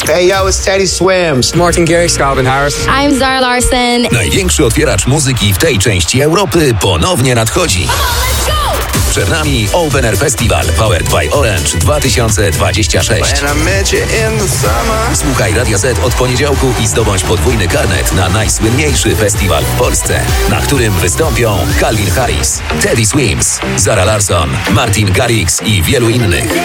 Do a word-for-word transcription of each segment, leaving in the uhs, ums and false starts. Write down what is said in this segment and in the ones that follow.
Hey yo, it's Teddy Swims. Martin Garrix, Calvin Harris. I'm Zara Larsson. Największy otwieracz muzyki w tej części Europy ponownie nadchodzi. Przed nami Open Air Festival Powered by Orange dwa tysiące dwudziesty szósty. Słuchaj Radia Z od poniedziałku i zdobądź podwójny karnet na najsłynniejszy festiwal w Polsce, na którym wystąpią Calvin Harris, Teddy Swims, Zara Larsson, Martin Garrix i wielu innych.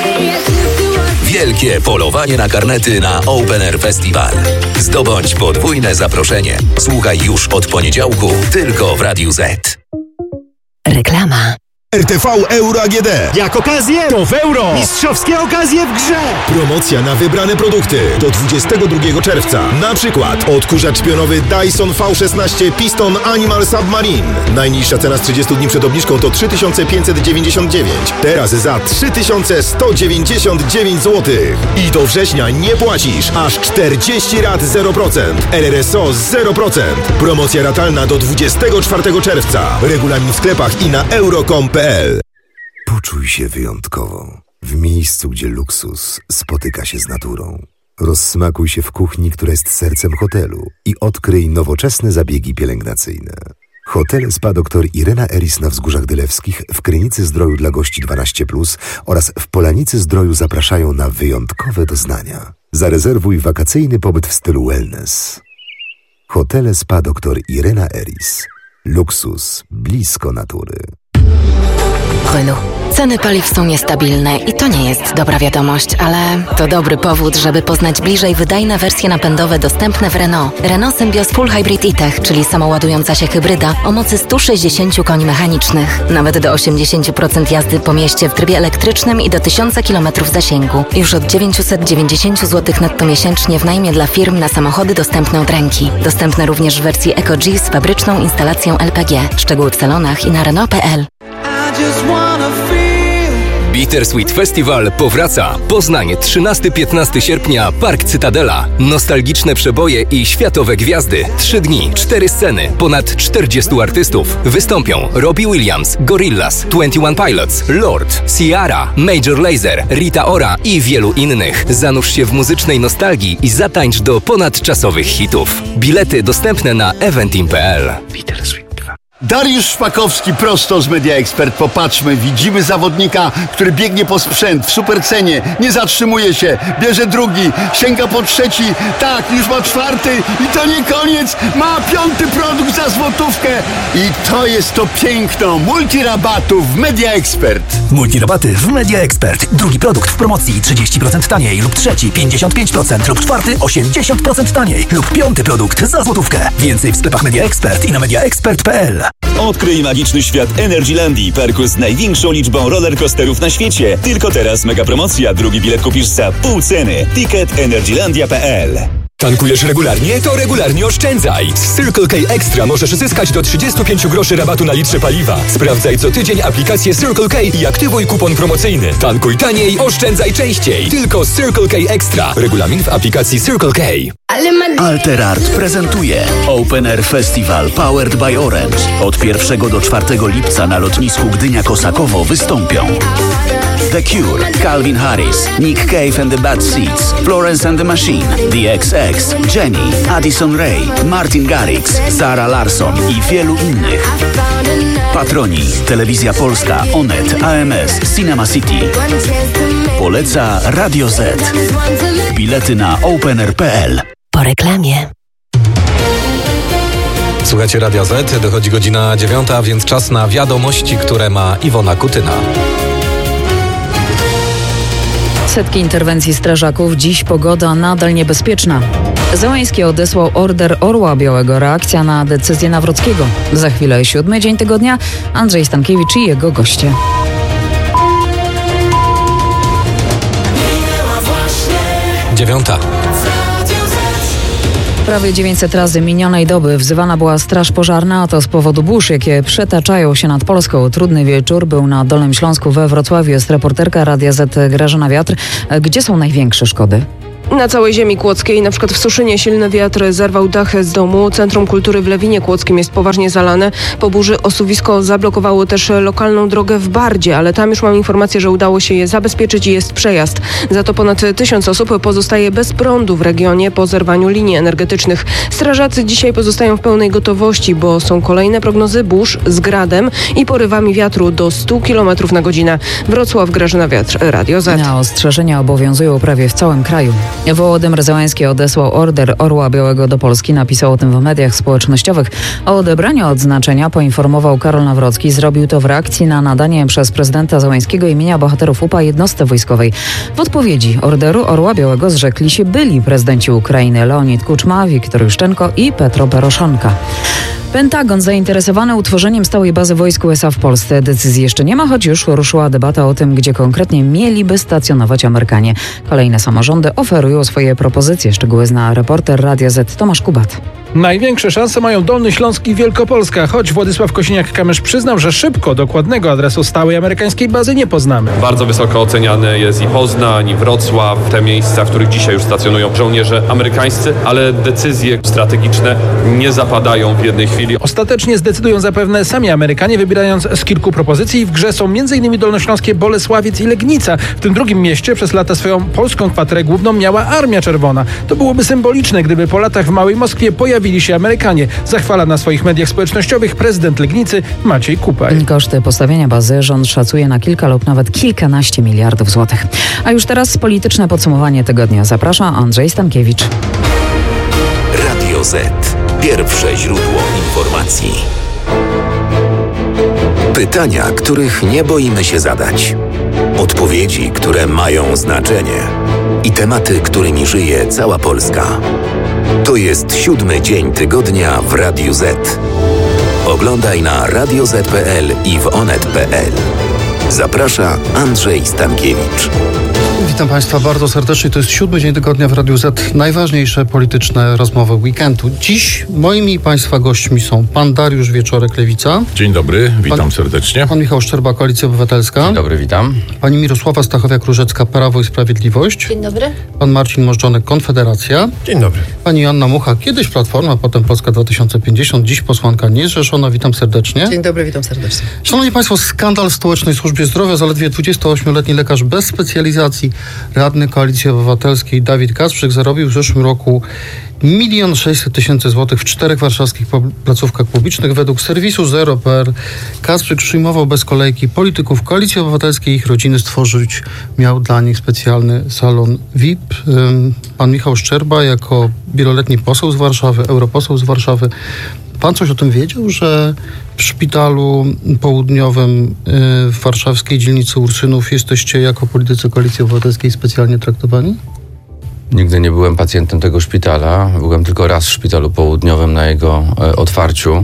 Wielkie polowanie na karnety na Open Air Festival. Zdobądź podwójne zaproszenie. Słuchaj już od poniedziałku tylko w Radiu Z. Reklama. R T V Euro A G D. Jak okazję, to w euro. Mistrzowskie okazje w grze. Promocja na wybrane produkty do dwudziestego drugiego czerwca. Na przykład odkurzacz pionowy Dyson V szesnaście Piston Animal Submarine. Najniższa cena z trzydziestu dni przed obniżką to trzy tysiące pięćset dziewięćdziesiąt dziewięć. Teraz za trzy tysiące sto dziewięćdziesiąt dziewięć złotych. I do września nie płacisz aż czterdzieści rat zero procent. L R S O zero procent. Promocja ratalna do dwudziestego czwartego czerwca. Regulamin w sklepach i na euro kropka com kropka p l. Poczuj się wyjątkowo. W miejscu, gdzie luksus spotyka się z naturą. Rozsmakuj się w kuchni, która jest sercem hotelu i odkryj nowoczesne zabiegi pielęgnacyjne. Hotel Spa dr Irena Eris na Wzgórzach Dylewskich, w Krynicy Zdroju dla gości dwanaście plus oraz w Polanicy Zdroju zapraszają na wyjątkowe doznania. Zarezerwuj wakacyjny pobyt w stylu wellness. Hotel Spa dr Irena Eris. Luksus blisko natury. Renault. Ceny paliw są niestabilne i to nie jest dobra wiadomość, ale to dobry powód, żeby poznać bliżej wydajne wersje napędowe dostępne w Renault. Renault Symbioz Full Hybrid E-Tech, czyli samoładująca się hybryda o mocy sto sześćdziesiąt koni mechanicznych. Nawet do osiemdziesiąt procent jazdy po mieście w trybie elektrycznym i do tysiąc kilometrów zasięgu. Już od dziewięćset dziewięćdziesiąt złotych netto miesięcznie w najmie dla firm na samochody dostępne od ręki. Dostępne również w wersji EcoG z fabryczną instalacją L P G. Szczegóły w salonach i na Renault kropka p l. Bittersweet Festival powraca. Poznań, trzynastego do piętnastego sierpnia, Park Cytadela. Nostalgiczne przeboje i światowe gwiazdy. Trzy dni, cztery sceny, ponad czterdziestu artystów. Wystąpią Robbie Williams, Gorillaz, dwadzieścia jeden Pilots, Lord, Ciara, Major Lazer, Rita Ora i wielu innych. Zanurz się w muzycznej nostalgii i zatańcz do ponadczasowych hitów. Bilety dostępne na eventim kropka p l. Bittersweet. Dariusz Szpakowski prosto z Media Expert. Popatrzmy, widzimy zawodnika, który biegnie po sprzęt w supercenie, nie zatrzymuje się, bierze drugi, sięga po trzeci, tak, już ma czwarty i to nie koniec, ma piąty produkt za złotówkę i to jest to piękno multirabatów w Media Expert. Multirabaty w Media Expert. Drugi produkt w promocji trzydzieści procent taniej lub trzeci pięćdziesiąt pięć procent lub czwarty osiemdziesiąt procent taniej lub piąty produkt za złotówkę. Więcej w sklepach Media Expert i na media expert kropka p l. Odkryj magiczny świat Energylandii, parku z największą liczbą rollercoasterów na świecie. Tylko teraz mega promocja. Drugi bilet kupisz za pół ceny. Ticket energylandia kropka p l. Tankujesz regularnie? To regularnie oszczędzaj! Z Circle K Extra możesz zyskać do trzydziestu pięciu groszy rabatu na litrze paliwa. Sprawdzaj co tydzień aplikację Circle K i aktywuj kupon promocyjny. Tankuj taniej, oszczędzaj częściej. Tylko z Circle K Extra. Regulamin w aplikacji Circle K. Alterart prezentuje Open Air Festival Powered by Orange. Od pierwszego do czwartego lipca na lotnisku Gdynia-Kosakowo wystąpią The Cure, Calvin Harris, Nick Cave and the Bad Seeds, Florence and the Machine, The X X, Jenny, Addison Rae, Martin Garrix, Zara Larsson i wielu innych. Patroni: Telewizja Polska, Onet, A M S, Cinema City. Poleca Radio Z. Bilety na opener kropka p l. Po reklamie. Słuchajcie Radia Z, dochodzi godzina dziewiąta, więc czas na wiadomości, które ma Iwona Kutyna. Setki interwencji strażaków, dziś pogoda nadal niebezpieczna. Zełański odesłał order Orła Białego, reakcja na decyzję Nawrockiego. Za chwilę siódmy dzień tygodnia, Andrzej Stankiewicz i jego goście. Dziewiąta. Prawie dziewięćset razy minionej doby wzywana była straż pożarna, a to z powodu burz, jakie przetaczają się nad Polską. Trudny wieczór był na Dolnym Śląsku, we Wrocławiu. Jest reporterka Radia Z Grażyna Wiatr. Gdzie są największe szkody? Na całej ziemi kłodzkiej, na przykład w Suszynie, silny wiatr zerwał dach z domu. Centrum Kultury w Lewinie Kłodzkim jest poważnie zalane. Po burzy osuwisko zablokowało też lokalną drogę w Bardzie, ale tam już mam informację, że udało się je zabezpieczyć i jest przejazd. Za to ponad tysiąc osób pozostaje bez prądu w regionie po zerwaniu linii energetycznych. Strażacy dzisiaj pozostają w pełnej gotowości, bo są kolejne prognozy burz z gradem i porywami wiatru do stu kilometrów na godzinę. Wrocław, Grażyna Wiatr, Radio Z. Na ostrzeżenia obowiązują prawie w całym kraju. Wołodymyr Zełański odesłał order Orła Białego do Polski. Napisał o tym w mediach społecznościowych. O odebraniu odznaczenia poinformował Karol Nawrocki. Zrobił to w reakcji na nadanie przez prezydenta Zełańskiego imienia bohaterów U P A jednostce wojskowej. W odpowiedzi orderu Orła Białego zrzekli się byli prezydenci Ukrainy Leonid Kuczma, Wiktor Juszczenko i Petro Poroszonka. Pentagon zainteresowany utworzeniem stałej bazy wojsk U S A w Polsce. Decyzji jeszcze nie ma, choć już ruszyła debata o tym, gdzie konkretnie mieliby stacjonować Amerykanie. Kolejne samorządy oferują swoje propozycje. Szczegóły zna reporter Radia Z Tomasz Kubat. Największe szanse mają Dolny Śląsk i Wielkopolska, choć Władysław Kosiniak-Kamysz przyznał, że szybko dokładnego adresu stałej amerykańskiej bazy nie poznamy. Bardzo wysoko oceniany jest i Poznań, i Wrocław, te miejsca, w których dzisiaj już stacjonują żołnierze amerykańscy, ale decyzje strategiczne nie zapadają w jednej chwili. Ostatecznie zdecydują zapewne sami Amerykanie, wybierając z kilku propozycji. W grze są m.in. dolnośląskie Bolesławiec i Legnica. W tym drugim mieście przez lata swoją polską kwaterę główną miała Armia Czerwona. To byłoby symboliczne, gdyby po latach w Małej Moskwie pojawili się Amerykanie. Zachwala na swoich mediach społecznościowych prezydent Legnicy Maciej Kupaj. Koszty postawienia bazy rząd szacuje na kilka lub nawet kilkanaście miliardów złotych. A już teraz polityczne podsumowanie tygodnia. Zaprasza Andrzej Stankiewicz. Radio Z. Pierwsze źródło informacji. Pytania, których nie boimy się zadać. Odpowiedzi, które mają znaczenie. I tematy, którymi żyje cała Polska. To jest siódmy dzień tygodnia w Radiu Z. Oglądaj na radio zet kropka pe el i w onet kropka pe el. Zaprasza Andrzej Stankiewicz. Witam Państwa bardzo serdecznie. To jest siódmy dzień tygodnia w Radiu Z. Najważniejsze polityczne rozmowy weekendu. Dziś moimi i Państwa gośćmi są pan Dariusz Wieczorek, Lewica. Dzień dobry, witam pan, serdecznie. Pan Michał Szczerba, Koalicja Obywatelska. Dzień dobry, witam. Pani Mirosława Stachowiak-Różecka, Prawo i Sprawiedliwość. Dzień dobry. Pan Marcin Możdżonek, Konfederacja. Dzień dobry. Pani Joanna Mucha, kiedyś Platforma, potem Polska dwa tysiące pięćdziesiąt, dziś posłanka niezrzeszona. Witam serdecznie. Dzień dobry, witam serdecznie. Szanowni Państwo, skandal w Stołecznej Służbie Zdrowia. Zaledwie dwudziestoośmioletni lekarz bez specjalizacji, radny Koalicji Obywatelskiej Dawid Kasprzyk zarobił w zeszłym roku milion sześćset tysięcy złotych w czterech warszawskich placówkach publicznych. Według serwisu zero kropka pe el Kasprzyk przyjmował bez kolejki polityków Koalicji Obywatelskiej i ich rodziny. Stworzyć miał dla nich specjalny salon V I P. Pan Michał Szczerba jako wieloletni poseł z Warszawy, europoseł z Warszawy. Pan coś o tym wiedział, że w szpitalu południowym w warszawskiej dzielnicy Ursynów jesteście jako politycy Koalicji Obywatelskiej specjalnie traktowani? Nigdy nie byłem pacjentem tego szpitala. Byłem tylko raz w szpitalu południowym na jego e, otwarciu.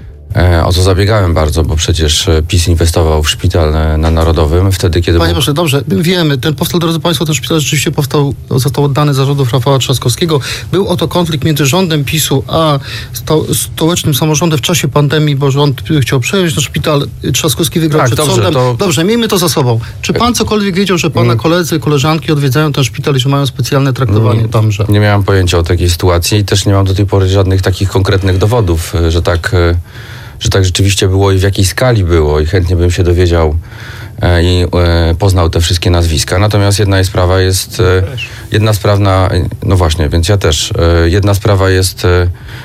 E, o co zabiegałem bardzo, bo przecież PiS inwestował w szpital e, na Narodowym wtedy, kiedy... Panie proszę, dobrze, wiemy, ten powstał, drodzy Państwo, ten szpital rzeczywiście powstał, został oddany za rządów Rafała Trzaskowskiego. Był oto konflikt między rządem PiSu a sto, stołecznym samorządem w czasie pandemii, bo rząd chciał przejąć ten szpital. Trzaskowski wygrał tak, przed dobrze, sądem. To... Dobrze, miejmy to za sobą. Czy pan cokolwiek wiedział, że pana koledzy, koleżanki odwiedzają ten szpital i że mają specjalne traktowanie tamże? Nie miałem pojęcia o takiej sytuacji i też nie mam do tej pory żadnych takich konkretnych dowodów, że tak... że tak rzeczywiście było i w jakiej skali było i chętnie bym się dowiedział e, i e, poznał te wszystkie nazwiska. Natomiast jedna jest sprawa jest, e, jedna sprawna, no właśnie, więc ja też, e, jedna sprawa jest e,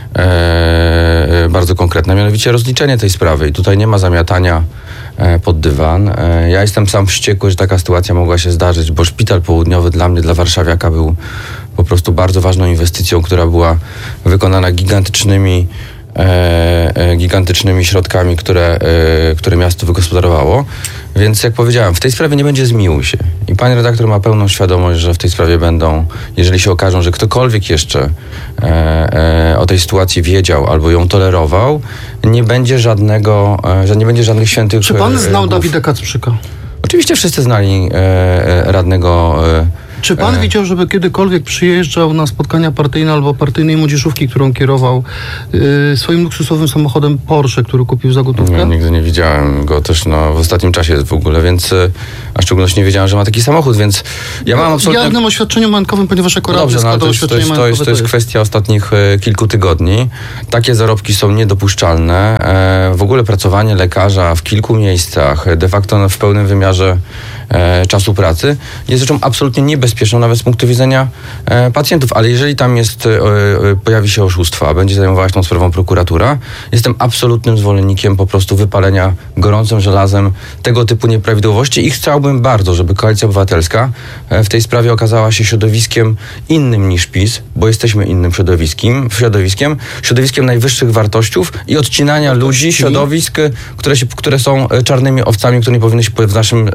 e, bardzo konkretna, mianowicie rozliczenie tej sprawy i tutaj nie ma zamiatania e, pod dywan. E, ja jestem sam wściekły, że taka sytuacja mogła się zdarzyć, bo szpital południowy dla mnie, dla warszawiaka był po prostu bardzo ważną inwestycją, która była wykonana gigantycznymi E, e, gigantycznymi środkami, które, e, które miasto wygospodarowało. Więc jak powiedziałem, w tej sprawie nie będzie zmiłuj się. I pan redaktor ma pełną świadomość, że w tej sprawie będą, jeżeli się okażą, że ktokolwiek jeszcze e, e, o tej sytuacji wiedział albo ją tolerował, nie będzie żadnego, e, że nie będzie żadnych świętych... Czy pan znał e, Dawida Kacprzyka? Oczywiście wszyscy znali e, e, radnego... E, Czy pan e... widział, żeby kiedykolwiek przyjeżdżał na spotkania partyjne albo partyjnej młodzieżówki, którą kierował yy, swoim luksusowym samochodem Porsche, który kupił za gotówkę? Nie, nigdy nie widziałem go też no, w ostatnim czasie w ogóle, więc a w szczególności nie wiedziałem, że ma taki samochód, więc ja mam absolutnie... Jawnym oświadczeniu majątkowym, ponieważ jako no dobrze, no, składał to, jest, to, oświadczenie jest, to, jest, to jest kwestia ostatnich e, kilku tygodni. Takie zarobki są niedopuszczalne. E, w ogóle pracowanie lekarza w kilku miejscach, de facto w pełnym wymiarze e, czasu pracy, jest rzeczą absolutnie niebezpieczną, nawet z punktu widzenia e, pacjentów. Ale jeżeli tam jest, e, e, pojawi się oszustwo, a będzie zajmowała się tą sprawą prokuratura, jestem absolutnym zwolennikiem po prostu wypalenia gorącym żelazem tego typu nieprawidłowości i chciałbym bardzo, żeby Koalicja Obywatelska e, w tej sprawie okazała się środowiskiem innym niż PiS, bo jesteśmy innym środowiskiem, środowiskiem, środowiskiem najwyższych wartościów i odcinania ludzi, środowisk, które, się, które są czarnymi owcami, które nie powinny się w naszym,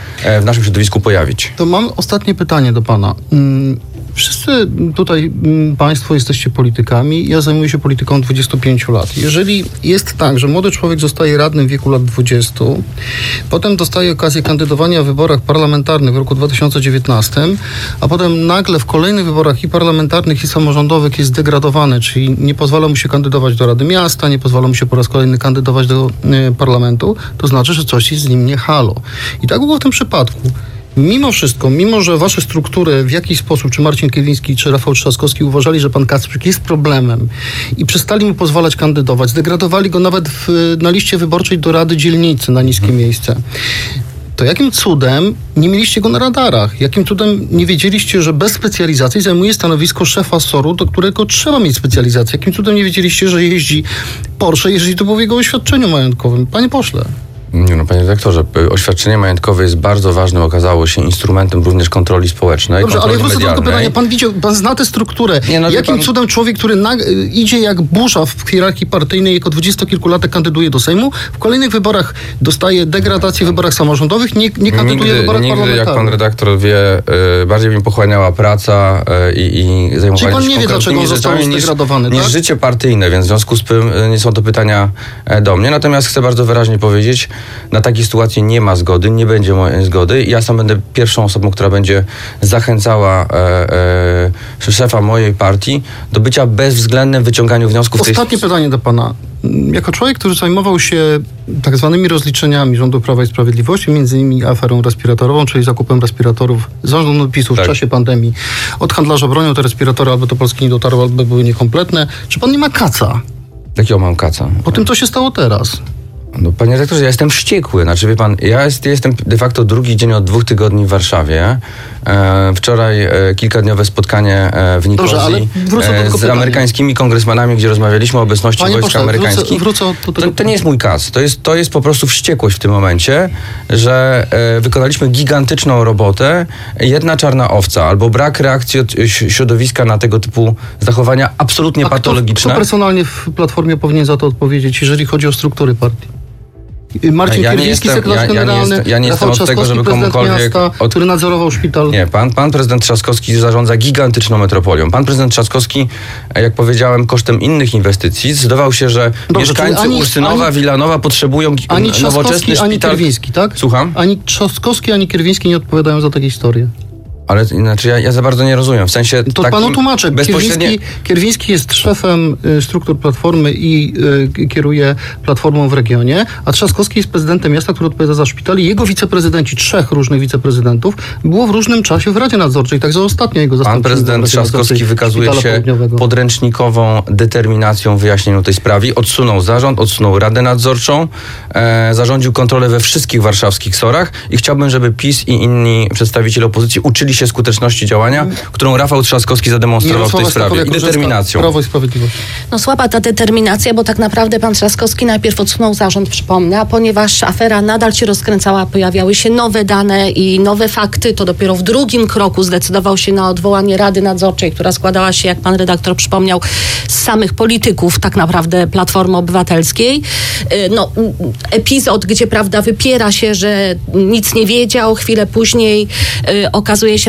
w naszym środowisku pojawić. To mam ostatnie pytanie do pana. Wszyscy tutaj państwo jesteście politykami. Ja zajmuję się polityką od dwudziestu pięciu lat. Jeżeli jest tak, że młody człowiek zostaje radnym w wieku lat dwudziestu, potem dostaje okazję kandydowania w wyborach parlamentarnych w roku dwa tysiące dziewiętnastym, a potem nagle w kolejnych wyborach i parlamentarnych, i samorządowych jest degradowany, czyli nie pozwala mu się kandydować do Rady Miasta, nie pozwala mu się po raz kolejny kandydować do y, parlamentu, to znaczy, że coś jest z nim nie halo. I tak było w tym przypadku. Mimo wszystko, mimo że wasze struktury w jakiś sposób, czy Marcin Kierwiński, czy Rafał Trzaskowski uważali, że pan Kasprzyk jest problemem i przestali mu pozwalać kandydować, zdegradowali go nawet w, na liście wyborczej do Rady Dzielnicy na niskie miejsce, to jakim cudem nie mieliście go na radarach? Jakim cudem nie wiedzieliście, że bez specjalizacji zajmuje stanowisko szefa S O R-u, do którego trzeba mieć specjalizację? Jakim cudem nie wiedzieliście, że jeździ Porsche, jeżeli to było w jego oświadczeniu majątkowym? Panie pośle. Nie no, panie dyrektorze, oświadczenie majątkowe jest bardzo ważnym, okazało się, instrumentem również kontroli społecznej. Dobrze, kontroli ale wrócę medialnej. do tego pytania. Pan widział, pan zna tę strukturę. Nie, no, Jakim pan... cudem człowiek, który nag- idzie jak burza w hierarchii partyjnej, jako dwudziestokilkulatek kandyduje do Sejmu, w kolejnych wyborach dostaje degradację w wyborach samorządowych, nie, nie kandyduje nigdy, w wyborach nigdy, parlamentarnych. Jak pan redaktor wie, y, bardziej mi pochłaniała praca y, i zajmowanie Czyli pan się nie wie, dlaczego on został zdegradowany, niż, tak? niż życie partyjne, więc w związku z tym y, nie są to pytania y, do mnie. Natomiast chcę bardzo wyraźnie powiedzieć, na takiej sytuacji nie ma zgody, nie będzie mojej zgody. Ja sam będę pierwszą osobą, która będzie zachęcała e, e, szefa mojej partii do bycia bezwzględnym w wyciąganiu wniosków. Ostatnie tej... pytanie do pana. Jako człowiek, który zajmował się tak zwanymi rozliczeniami rządu Prawa i Sprawiedliwości, między innymi aferą respiratorową, czyli zakupem respiratorów z rządu PiS-u tak. w czasie pandemii. Od handlarza bronią te respiratory albo do Polski nie dotarły, albo były niekompletne. Czy pan nie ma kaca? Jakiego mam kaca? Po tym, co się stało teraz. No, panie redaktorze, ja jestem wściekły. Znaczy, wie pan, ja jest, jestem de facto drugi dzień od dwóch tygodni w Warszawie. E, wczoraj e, kilkadniowe spotkanie e, w Nikozji Dobrze, ale wrócę do tego e, z pytania. amerykańskimi kongresmanami, gdzie rozmawialiśmy o obecności Panie wojsk pośle, amerykańskich. Wrócę, wrócę do tego... to, to nie jest mój kas. To jest, to jest po prostu wściekłość w tym momencie, że e, wykonaliśmy gigantyczną robotę. Jedna czarna owca albo brak reakcji od środowiska na tego typu zachowania absolutnie A patologiczne. Kto, kto personalnie w Platformie powinien za to odpowiedzieć, jeżeli chodzi o struktury partii? Marcin ja Kierwiński, jestem, sekretarz ja, ja generalny, nie, jest, ja nie Rafał jestem od tego, żeby komukolwiek... miasta, Od... który nadzorował szpital. Nie, pan, pan prezydent Trzaskowski zarządza gigantyczną metropolią. Pan prezydent Trzaskowski, jak powiedziałem, kosztem innych inwestycji zdecydował się, że Dobrze, mieszkańcy ani, Ursynowa, ani, Wilanowa potrzebują ani nowoczesny szpital... Ani Kierwiński, tak? Słucham? Ani Trzaskowski, ani Kierwiński nie odpowiadają za takie historie. Ale znaczy ja, ja za bardzo nie rozumiem. W sensie to takim panu tłumaczę. bezpośrednie... Kierwiński, Kierwiński jest szefem y, struktur Platformy i y, kieruje Platformą w regionie, a Trzaskowski jest prezydentem miasta, który odpowiada za szpital i jego wiceprezydenci, trzech różnych wiceprezydentów, było w różnym czasie w Radzie Nadzorczej, także ostatnio jego zastępcy. Pan prezydent Trzaskowski wykazuje się podręcznikową determinacją w wyjaśnieniu tej sprawy. Odsunął zarząd, odsunął Radę Nadzorczą, e, zarządził kontrolę we wszystkich warszawskich sorach i chciałbym, żeby PiS i inni przedstawiciele opozycji uczyli się skuteczności działania, którą Rafał Trzaskowski zademonstrował w tej sprawie. I determinacją. Prawo i Sprawiedliwość. No słaba ta determinacja, bo tak naprawdę pan Trzaskowski najpierw odsunął zarząd, przypomnę, a ponieważ afera nadal się rozkręcała, pojawiały się nowe dane i nowe fakty, to dopiero w drugim kroku zdecydował się na odwołanie Rady Nadzorczej, która składała się, jak pan redaktor przypomniał, z samych polityków tak naprawdę Platformy Obywatelskiej. No, epizod, gdzie prawda wypiera się, że nic nie wiedział, chwilę później y, okazuje się,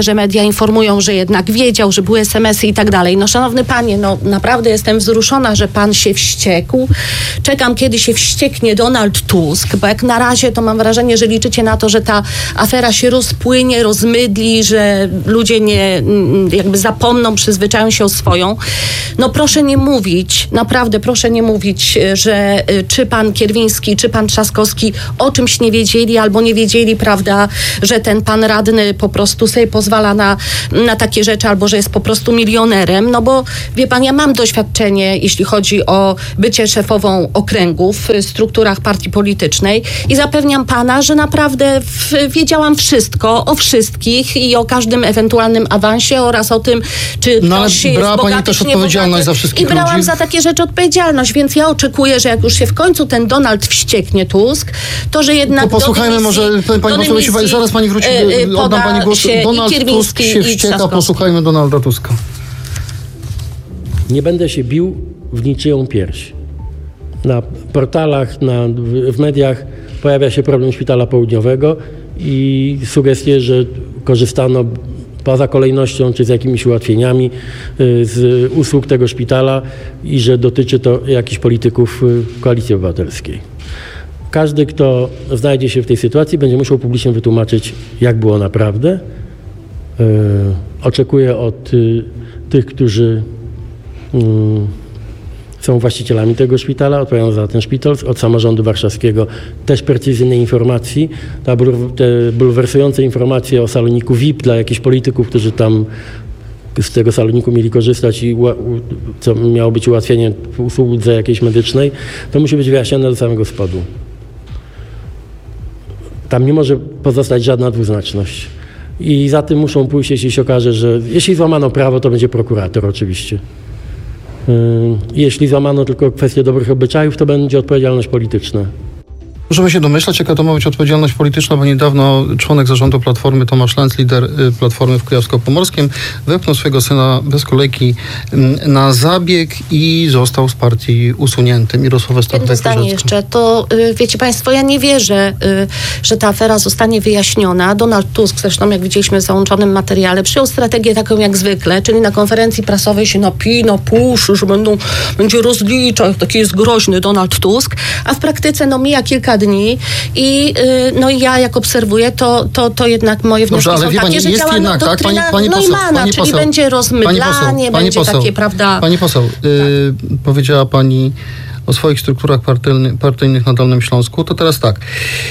się, że media informują, że jednak wiedział, że były es em esy i tak dalej. No szanowny panie, no naprawdę jestem wzruszona, że pan się wściekł. Czekam, kiedy się wścieknie Donald Tusk, bo jak na razie to mam wrażenie, że liczycie na to, że ta afera się rozpłynie, rozmydli, że ludzie nie jakby zapomną, przyzwyczają się o swoją. No proszę nie mówić, naprawdę proszę nie mówić, że czy pan Kierwiński, czy pan Trzaskowski o czymś nie wiedzieli, albo nie wiedzieli, prawda, że ten pan radny po prostu sobie pozwala na, na takie rzeczy, albo że jest po prostu milionerem, no bo wie pan, ja mam doświadczenie, jeśli chodzi o bycie szefową okręgów w strukturach partii politycznej i zapewniam pana, że naprawdę w, wiedziałam wszystko o wszystkich i o każdym ewentualnym awansie oraz o tym, czy no, ktoś ale jest brała bogaty, pani też czy odpowiedzialność za wszystkich I brałam ludzi. za takie rzeczy odpowiedzialność, więc ja oczekuję, że jak już się w końcu ten Donald wścieknie, Tusk, to że jednak to posłuchajmy do dymisji, może, pani do poseł, dymisji, zaraz pani wróci, yy, oddam pani głos. Donald Tusk się wścieka, posłuchajmy Donalda Tuska. Nie będę się bił w niczyją pierś. Na portalach, na, w mediach pojawia się problem Szpitala Południowego i sugestie, że korzystano poza kolejnością czy z jakimiś ułatwieniami z usług tego szpitala i że dotyczy to jakichś polityków Koalicji Obywatelskiej. Każdy, kto znajdzie się w tej sytuacji, będzie musiał publicznie wytłumaczyć, jak było naprawdę. Yy, oczekuję od y, tych, którzy y, są właścicielami tego szpitala, odpowiadają za ten szpital, od samorządu warszawskiego też precyzyjnej informacji. Ta, te bulwersujące informacje o saloniku V I P dla jakichś polityków, którzy tam z tego saloniku mieli korzystać i co miało być ułatwienie w usłudze jakiejś medycznej, to musi być wyjaśnione do samego spodu. Tam nie może pozostać żadna dwuznaczność. I za tym muszą pójść, jeśli się okaże, że jeśli złamano prawo, to będzie prokurator oczywiście. Yy, jeśli złamano tylko kwestię dobrych obyczajów, to będzie odpowiedzialność polityczna. Możemy się domyślać, jaka to ma być odpowiedzialność polityczna, bo niedawno członek zarządu Platformy Tomasz Lenz, lider Platformy w Kujawsko-Pomorskim, wepchnął swojego syna bez kolejki na zabieg i został z partii usunięty. Mirosława Jedno zdanie jeszcze, to wiecie państwo, ja nie wierzę, że ta afera zostanie wyjaśniona. Donald Tusk, zresztą jak widzieliśmy w załączonym materiale, przyjął strategię taką jak zwykle, czyli na konferencji prasowej się napi, napuszy, że będą, będzie rozliczał, taki jest groźny Donald Tusk, a w praktyce no mija kilka dni i no ja jak obserwuję, to, to, to jednak moje wnioski Dobrze, ale są takie, pani, że jest działa jednak, no, tak? Pani, pani Neumana, poseł, pani czyli poseł, będzie rozmydlanie, pani poseł, pani będzie poseł, takie, prawda... Pani poseł, tak. y, powiedziała pani o swoich strukturach partyjny, partyjnych na Dolnym Śląsku, to teraz tak.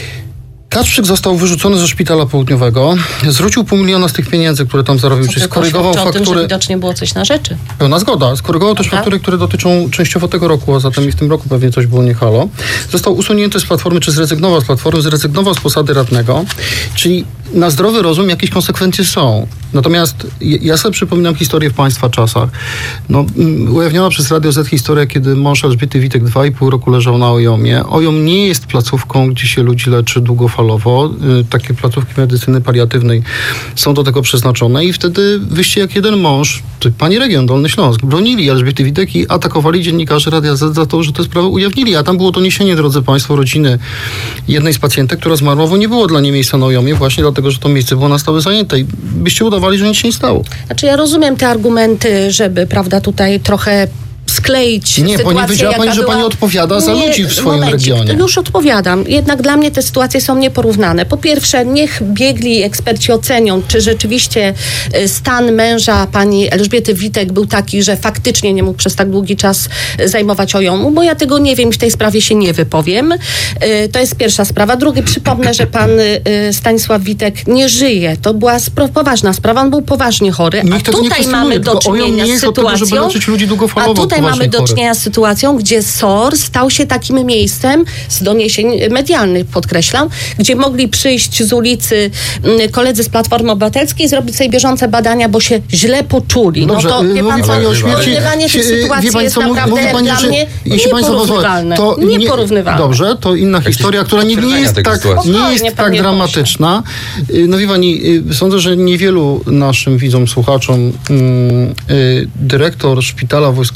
Kacprzyk został wyrzucony ze Szpitala Południowego, zwrócił pół miliona z tych pieniędzy, które tam zarobił, czyli skorygował faktury. O tym, że widocznie było coś na rzeczy. Pełna zgoda. Skorygował też faktury, które dotyczą częściowo tego roku, a zatem i w tym roku pewnie coś było nie halo. Został usunięty z Platformy, czy zrezygnował z Platformy, zrezygnował z posady radnego, czyli na zdrowy rozum jakieś konsekwencje są. Natomiast ja sobie przypominam historię w państwa czasach. No, ujawniona przez Radio Z historia, kiedy mąż Elżbiety Witek dwa i pół roku leżał na Ojomie. Ojom nie jest placówką, gdzie się ludzi leczy długofalowo. Takie placówki medycyny paliatywnej są do tego przeznaczone i wtedy wyście jak jeden mąż, pani region Dolny Śląsk, bronili Elżbiety Witek i atakowali dziennikarzy Radia Z za to, że te sprawy ujawnili. A tam było doniesienie, drodzy państwo, rodziny jednej z pacjentek, która zmarła, bo nie było dla niej miejsca na Ojomie, właśnie dlatego, że to miejsce było na stałe zajęte i byście udawali, że nic się nie stało. Znaczy ja rozumiem te argumenty, żeby, prawda, tutaj trochę skleić nie, sytuację, pani powiedziała pani, że była... pani odpowiada za nie, ludzi w swoim momencik, regionie. Już odpowiadam. Jednak dla mnie te sytuacje są nieporównane. Po pierwsze, niech biegli eksperci ocenią, czy rzeczywiście stan męża pani Elżbiety Witek był taki, że faktycznie nie mógł przez tak długi czas zajmować Ojomu, bo ja tego nie wiem i w tej sprawie się nie wypowiem. To jest pierwsza sprawa. Drugi, przypomnę, że pan Stanisław Witek nie żyje. To była poważna sprawa. On był poważnie chory, Nikt a tutaj mamy do czynienia z sytuacją, ludzi a tutaj mamy do czynienia z sytuacją, gdzie S O R stał się takim miejscem, z doniesień medialnych podkreślam, gdzie mogli przyjść z ulicy koledzy z Platformy Obywatelskiej i zrobić sobie bieżące badania, bo się źle poczuli. Dobrze, no to wie pan co, porównywanie tych sytuacji jest co, naprawdę mówi pani, dla że, mnie nieporównywalne. To nieporównywalne. Dobrze, to inna Jakieś historia, która nie, nie jest tak, nie jest tak dramatyczna. No wie pani, sądzę, że niewielu naszym widzom, słuchaczom dyrektor Szpitala Wojskowego, nasza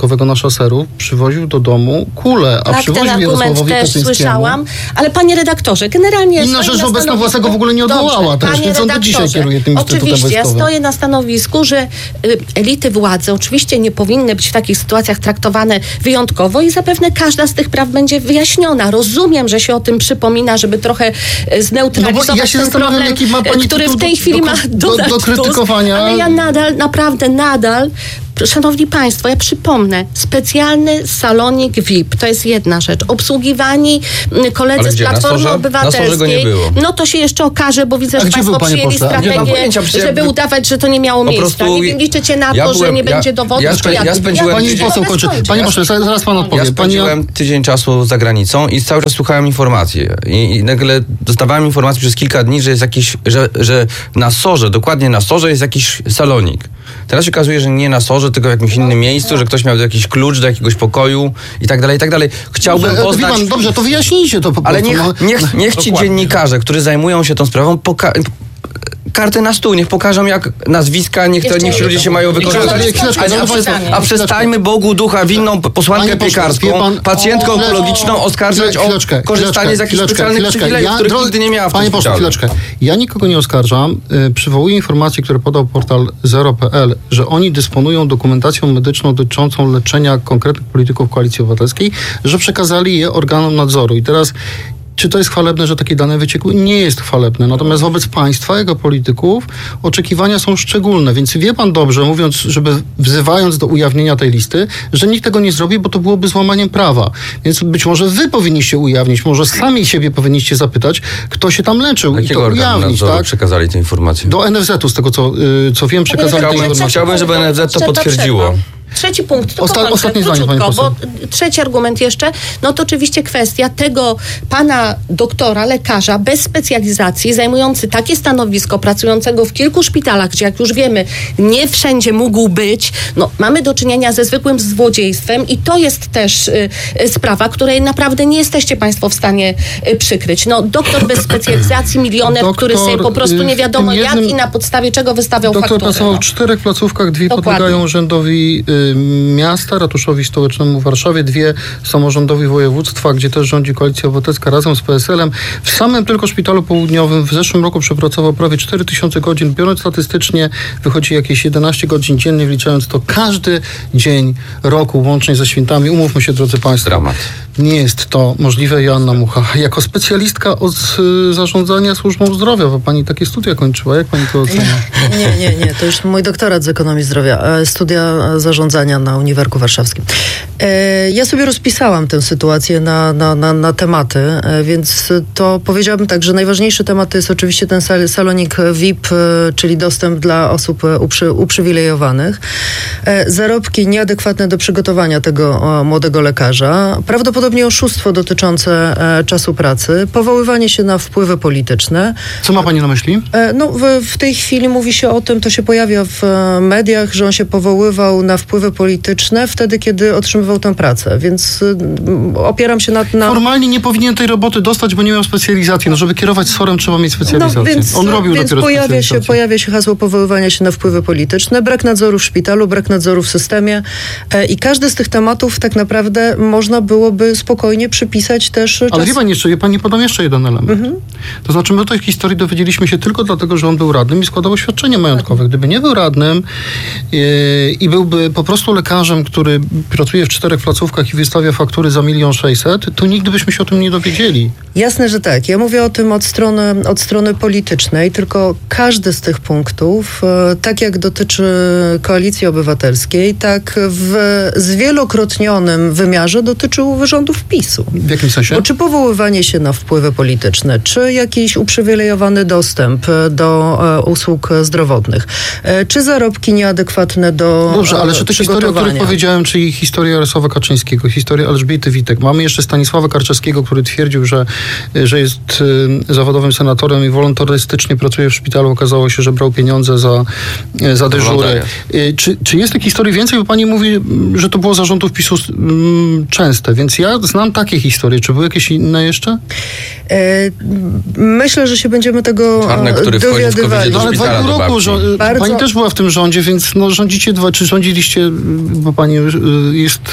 szaserów przywoził do domu kulę, a tak, przywoził ten argument Jarosławowi też Kaczyńskiemu. słyszałam, ale panie redaktorze, generalnie... Inna rzecz, że obecna władza go w ogóle nie odwołała też, więc on do dzisiaj kieruje tym Instytutem Oczywiście, ja Wojskowym. stoję na stanowisku, że y, elity władzy oczywiście nie powinny być w takich sytuacjach traktowane wyjątkowo i zapewne każda z tych praw będzie wyjaśniona. Rozumiem, że się o tym przypomina, żeby trochę y, zneutralizować no bo ja się ten problem, jaki ma pani który w tej do, chwili do, ma do, dodać do krytykowania. Tusk, ale ja nadal, naprawdę nadal, szanowni państwo, ja przypomnę, specjalny salonik V I P, to jest jedna rzecz. Obsługiwani koledzy Ale z gdzie? Platformy Na Sorze? Obywatelskiej. Na Sorze go nie było. No to się jeszcze okaże, bo widzę, A że gdzie państwo był, panie przyjęli pośle? strategię, pojęcia, żeby ja- udawać, że to nie miało Po miejsca. prostu Nie wiem, liczycie na ja to, że byłem- nie ja- będzie dowodów, ja czy spe- jak? ja spędziłem- Pani ja- poseł ja- kończy. Panie pośle, zaraz pan odpowie. Ja Pani, spędziłem tydzień czasu za granicą i cały czas słuchałem informacji. I, i nagle dostawałem informację przez kilka dni, że jest jakiś, że, że na Sorze, dokładnie na Sorze jest jakiś salonik. Teraz się okazuje, że nie na Sorze, tylko w jakimś innym miejscu, że ktoś miał jakiś klucz do jakiegoś pokoju i tak dalej, i tak dalej. Chciałbym Dobrze, poznać... wie pan, dobrze, to wyjaśnijcie to po prostu. Ale niech, no. niech, niech ci dziennikarze, którzy zajmują się tą sprawą, poka- karty na stół, niech pokażą jak nazwiska, niech, to, Jeszcze niech ci ludzie się mają wykorzystać. chwileczkę, A, nie, a, chwileczkę, przez, chwileczkę. a przestańmy Bogu ducha winną posłankę Panie pośle, piekarską, wie pan- pacjentkę o, onkologiczną oskarżać o Chwileczkę, korzystanie z jakichś chwileczkę, specjalnych chwileczkę. przywilejów, Ja- których dro- nigdy nie miała w Panie tym pośle, szpitalu. chwileczkę. Ja nikogo nie oskarżam. Y, przywołuję informacje, które podał portal zero kropka pe el, że oni dysponują dokumentacją medyczną dotyczącą leczenia konkretnych polityków Koalicji Obywatelskiej, że przekazali je organom nadzoru. I teraz czy to jest chwalebne, że takie dane wyciekły? Nie jest chwalebne. Natomiast wobec państwa, jego polityków, oczekiwania są szczególne. Więc wie pan dobrze, mówiąc, żeby wzywając do ujawnienia tej listy, że nikt tego nie zrobi, bo to byłoby złamaniem prawa. Więc być może wy powinniście ujawnić, może sami siebie powinniście zapytać, kto się tam leczył i Jakiego to organu ujawnić, nadzoru tak? przekazali te informacje? Do en ef zetu, z tego co, y, co wiem, przekazali te Chciałbym, informacje. chciałbym, żeby en ef zet to potwierdziło. Trzeci punkt, tylko Osta- kończę, ostatnie zdanie, króciutko, pani poseł. bo trzeci argument jeszcze, no to oczywiście kwestia tego pana doktora, lekarza bez specjalizacji, zajmujący takie stanowisko, pracującego w kilku szpitalach, gdzie jak już wiemy, nie wszędzie mógł być, no mamy do czynienia ze zwykłym złodziejstwem i to jest też y, y, sprawa, której naprawdę nie jesteście państwo w stanie y, przykryć. No doktor bez specjalizacji, milioner, Doktor, który sobie po prostu nie y, w wiadomo tym jednym- jak i na podstawie czego wystawiał Doktor fakturę. pracował No. w czterech placówkach, dwie Dokładnie. podlegają urzędowi y, miasta, ratuszowi stołecznemu w Warszawie, dwie samorządowi województwa, gdzie też rządzi Koalicja Obywatelska razem z P S elem. W samym tylko szpitalu południowym w zeszłym roku przepracował prawie cztery tysiące godzin. Biorąc statystycznie, wychodzi jakieś jedenaście godzin dziennie, wliczając to każdy dzień roku, łącznie ze świętami. Umówmy się, drodzy państwo. Dramat. Nie jest to możliwe. Joanna Mucha, jako specjalistka od y, zarządzania służbą zdrowia, bo pani takie studia kończyła. Jak pani to ocenia? Nie, nie, nie. To już mój doktorat z ekonomii zdrowia. e, Studia e, zarządzania na Uniwersytecie Warszawskim. E, Ja sobie rozpisałam tę sytuację na, na, na, na tematy, e, więc to powiedziałabym tak, że najważniejszy temat to jest oczywiście ten sal, salonik V I P, e, czyli dostęp dla osób e, uprzy, uprzywilejowanych. E, Zarobki nieadekwatne do przygotowania tego o, młodego lekarza. Prawdopodobnie oszustwo dotyczące e, czasu pracy. Powoływanie się na wpływy polityczne. Co ma pani na myśli? E, No, w, w tej chwili mówi się o tym, to się pojawia w e, mediach, że on się powoływał na wpływy polityczne wtedy, kiedy otrzymywał tę pracę, więc y, opieram się na... na... Formalnie nie powinien tej roboty dostać, bo nie miał specjalizacji. No, żeby kierować sorem, trzeba mieć specjalizację. No, więc, On robił więc dopiero pojawia się, specjalizację. pojawia się hasło powoływania się na wpływy polityczne, brak nadzoru w szpitalu, brak nadzoru w systemie e, i każdy z tych tematów tak naprawdę można byłoby spokojnie przypisać też czas... Ale wie pani jeszcze, wie pani, podam jeszcze jeden element. Mhm. To znaczy, my o tej historii dowiedzieliśmy się tylko dlatego, że on był radnym i składał oświadczenie majątkowe. Gdyby nie był radnym yy, i byłby po prostu lekarzem, który pracuje w czterech placówkach i wystawia faktury za milion sześćset, to nigdy byśmy się o tym nie dowiedzieli. Jasne, że tak. Ja mówię o tym od strony, od strony politycznej, tylko każdy z tych punktów, e, tak jak dotyczy Koalicji Obywatelskiej, tak w zwielokrotnionym wymiarze dotyczył rządów PiSu. W jakim sensie? Bo czy powoływanie się na wpływy polityczne, czy jakiś uprzywilejowany dostęp e, do e, usług zdrowotnych, e, czy zarobki nieadekwatne do Dobrze, ale czy te historie, o których przygotowania. powiedziałem, czyli historia Jarosława Kaczyńskiego, historia Elżbiety Witek, mamy jeszcze Stanisława Karczewskiego, który twierdził, że, że jest y, zawodowym senatorem i wolontarystycznie pracuje w szpitalu. Okazało się, że brał pieniądze za, y, za dyżury. Y, czy, czy jest tych historii więcej? Bo pani mówi, że to było za rządów PiSu y, częste, więc ja znam takie historie. Czy były jakieś inne jeszcze? E, myślę, że się będziemy tego Czarny, który wchodzi w dowiadywali. do No, ale dwa szpitala i pół do roku, babci. że, Bardzo- pani też była w tym rządzie, więc no, rządzicie dwa, czy rządziliście, bo pani y, jest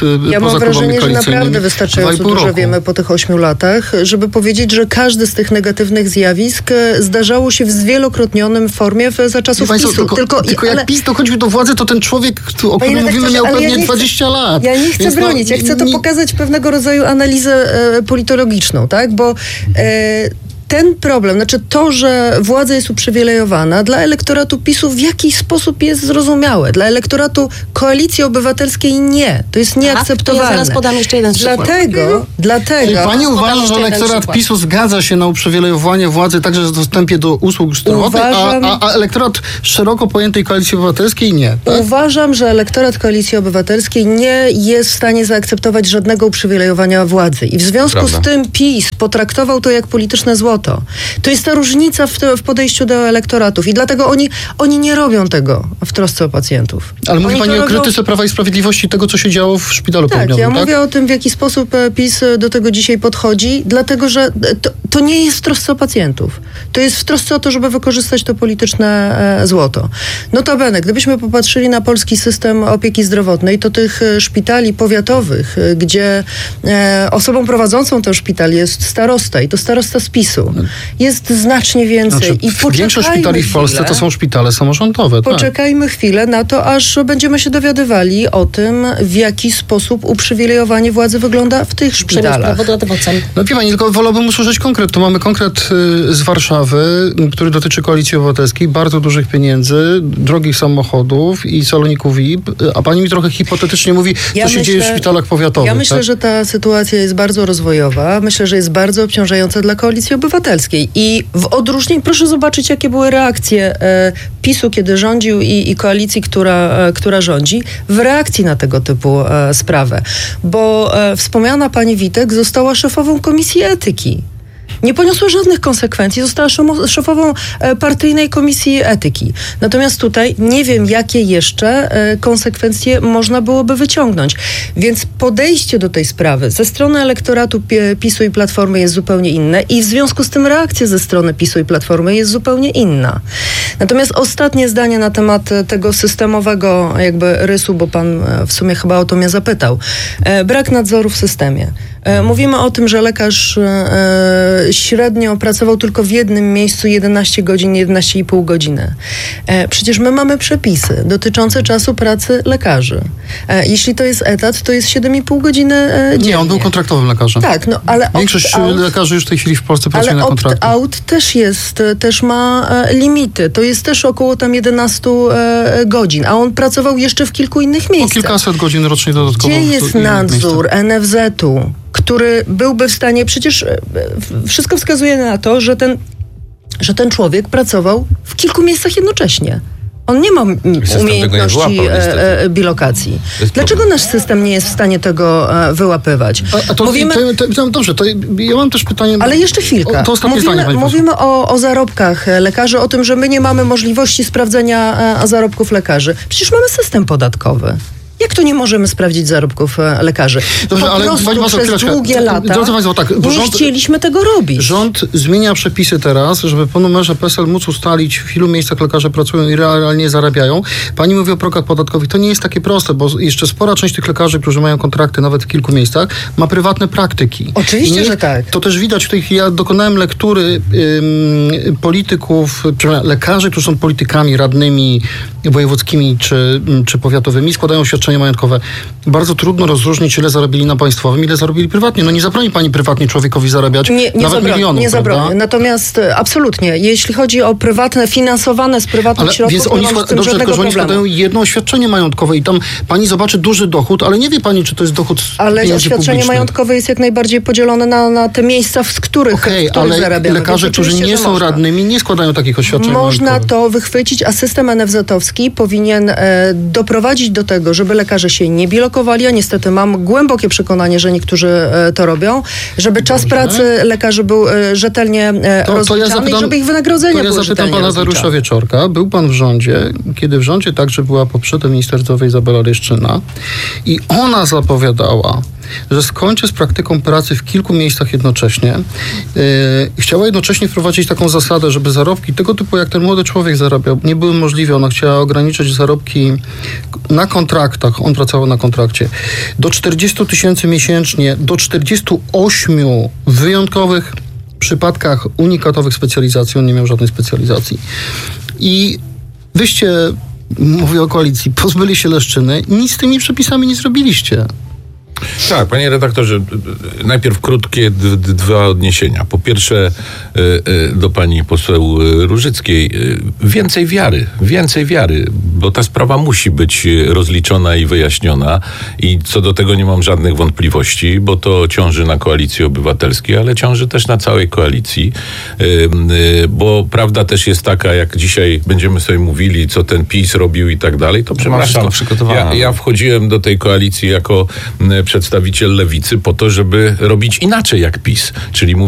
Ja mam wrażenie, że naprawdę wystarczająco dużo roku. wiemy po tych ośmiu latach, żeby powiedzieć, że każdy z tych negatywnych zjawisk zdarzało się w zwielokrotnionym formie w, za czasów Państwo, PiSu. Tylko, tylko, tylko ale... jak PiS dochodził do władzy, to ten człowiek, o którym mówimy, miał pewnie ja dwadzieścia lat. Ja nie chcę Więc bronić, no, ja chcę to nie... pokazać pewnego rodzaju analizę e, politologiczną, tak? Bo e, ten problem, znaczy to, że władza jest uprzywilejowana, dla elektoratu PiSu w jakiś sposób jest zrozumiałe. Dla elektoratu Koalicji Obywatelskiej nie. To jest nieakceptowalne. Ja zaraz podam jeszcze jeden przykład. Dlatego, dlatego... Czy pani uważa, że elektorat PiSu zgadza się na uprzywilejowanie władzy także w dostępie do usług zdrowotnych, Uważam... a, a, a elektorat szeroko pojętej Koalicji Obywatelskiej nie? Tak? Uważam, że elektorat Koalicji Obywatelskiej nie jest w stanie zaakceptować żadnego uprzywilejowania władzy. I w związku Prawda. z tym PiS potraktował to jak polityczne złoto. To jest ta różnica w, te, w podejściu do elektoratów i dlatego oni, oni nie robią tego w trosce o pacjentów. Ale mówi oni pani o robią... krytyce Prawa i Sprawiedliwości tego, co się działo w szpitalu tak, południowym, ja tak? mówię o tym, w jaki sposób PiS do tego dzisiaj podchodzi, dlatego, że to, to nie jest w trosce o pacjentów. To jest w trosce o to, żeby wykorzystać to polityczne e, złoto. Notabene, gdybyśmy popatrzyli na polski system opieki zdrowotnej, to tych szpitali powiatowych, gdzie e, osobą prowadzącą ten szpital jest starosta i to starosta z PiSu, jest znacznie więcej. Znaczy, I większość szpitali w Polsce to są szpitale samorządowe. Poczekajmy tak. chwilę na to, aż będziemy się dowiadywali o tym, w jaki sposób uprzywilejowanie władzy wygląda w tych szpitalach. No wie pani, tylko wolałbym usłyszeć konkret. Tu mamy konkret y, z Warszawy, który dotyczy Koalicji Obywatelskiej, bardzo dużych pieniędzy, drogich samochodów i saloników V I P, a pani mi trochę hipotetycznie mówi, ja co się myślę, dzieje w szpitalach powiatowych. Ja myślę, tak? że ta sytuacja jest bardzo rozwojowa. Myślę, że jest bardzo obciążająca dla Koalicji Obywatelskiej. I w odróżnieniu, proszę zobaczyć, jakie były reakcje e, PiSu, kiedy rządził i, i koalicji, która, e, która rządzi, w reakcji na tego typu e, sprawę. Bo e, wspomniana pani Witek została szefową Komisji Etyki. Nie poniosła żadnych konsekwencji, została szefową partyjnej komisji etyki. Natomiast tutaj nie wiem, jakie jeszcze konsekwencje można byłoby wyciągnąć. Więc podejście do tej sprawy ze strony elektoratu PiSu i Platformy jest zupełnie inne i w związku z tym reakcja ze strony PiSu i Platformy jest zupełnie inna. Natomiast ostatnie zdanie na temat tego systemowego jakby rysu, bo pan w sumie chyba o to mnie zapytał. Brak nadzoru w systemie. Mówimy o tym, że lekarz średnio pracował tylko w jednym miejscu jedenaście godzin, jedenaście i pół godziny. Przecież my mamy przepisy dotyczące czasu pracy lekarzy. Jeśli to jest etat, to jest siedem i pół godziny dziennie. Nie, on był kontraktowym lekarzem. Tak, no ale Większość lekarzy już w tej chwili w Polsce pracuje na kontrakcie. Ale opt-out też jest, też ma limity. To jest też około tam jedenaście godzin, a on pracował jeszcze w kilku innych miejscach. O kilkaset godzin rocznie dodatkowo. Gdzie jest nadzór N F Z-u? Który byłby w stanie, przecież wszystko wskazuje na to, że ten, że ten człowiek pracował w kilku miejscach jednocześnie. On nie ma umiejętności nie wyłapał, e, e, bilokacji. Dlaczego problem. nasz system nie jest w stanie tego e, wyłapywać? A, a to, Mówimy... to, to, to, dobrze, to ja mam też pytanie... Ale jeszcze chwilkę. O, to ostatnie mówimy zdanie, mówimy o, o zarobkach lekarzy, o tym, że my nie mamy możliwości sprawdzenia e, zarobków lekarzy. Przecież mamy system podatkowy. Jak to nie możemy sprawdzić zarobków e, lekarzy? Dobrze, po ale prostu pani przez chwileczkę. długie lata Drodzy Państwo, tak, nie rząd, chcieliśmy tego robić. Rząd zmienia przepisy teraz, żeby po numerze P E S E L móc ustalić, w ilu miejscach lekarze pracują i realnie zarabiają. Pani mówi o progach podatkowych. To nie jest takie proste, bo jeszcze spora część tych lekarzy, którzy mają kontrakty nawet w kilku miejscach, ma prywatne praktyki. Oczywiście, nie, że tak. To też widać w tej chwili. Ja dokonałem lektury ym, polityków, lekarzy, którzy są politykami, radnymi wojewódzkimi czy, czy powiatowymi, składają oświadczenia majątkowe. Bardzo trudno rozróżnić, ile zarobili na państwowym, ile zarobili prywatnie. No nie zabroni pani prywatnie człowiekowi zarabiać nie, nie nawet zabroni, milionów, Nie zabroni. Natomiast absolutnie, jeśli chodzi o prywatne, finansowane z prywatnych ale, środków, więc oni nie mamy z tym dobrze, żadnego tylko, że problemu. oni składają jedno oświadczenie majątkowe i tam pani zobaczy duży dochód, ale nie wie pani, czy to jest dochód z Ale oświadczenie publicznych. majątkowe jest jak najbardziej podzielone na, na te miejsca, z których, okay, w których ale zarabiamy. lekarze, którzy nie są można. radnymi, nie składają takich oświadczeń Można majątkowych. to wychwycić, a system N F Z-owski powinien e, doprowadzić do tego, żeby lekarze się nie bilokowali, a niestety mam głębokie przekonanie, że niektórzy e, to robią, żeby czas Dobrze. pracy lekarzy był e, rzetelnie e, to, rozliczany to ja zapytam, i żeby ich wynagrodzenia były rzetelnie rzetelnie pana rozliczane. Dariusza Wieczorka. Był pan w rządzie, kiedy w rządzie także była poprzednia minister zdrowia Izabela Leszczyna i ona zapowiadała, że skończy z praktyką pracy w kilku miejscach jednocześnie. Yy, chciała jednocześnie wprowadzić taką zasadę, żeby zarobki tego typu, jak ten młody człowiek zarabiał, nie były możliwe. Ona chciała ograniczyć zarobki na kontraktach, on pracował na kontrakcie, do czterdzieści tysięcy miesięcznie, do czterdziestu ośmiu wyjątkowych przypadkach unikatowych specjalizacji. On nie miał żadnej specjalizacji. I wyście, mówię o koalicji, pozbyli się Leszczyny, nic z tymi przepisami nie zrobiliście. Tak, panie redaktorze, najpierw krótkie d- d- dwa odniesienia. Po pierwsze y, y, do pani poseł Różyckiej. Y, więcej wiary, więcej wiary, bo ta sprawa musi być rozliczona i wyjaśniona i co do tego nie mam żadnych wątpliwości, bo to ciąży na Koalicji Obywatelskiej, ale ciąży też na całej koalicji, y, y, bo prawda też jest taka, jak dzisiaj będziemy sobie mówili, co ten PiS robił i tak dalej, to przepraszam, ja, ja wchodziłem do tej koalicji jako y, przedstawiciel lewicy po to, żeby robić inaczej jak PiS, czyli mówić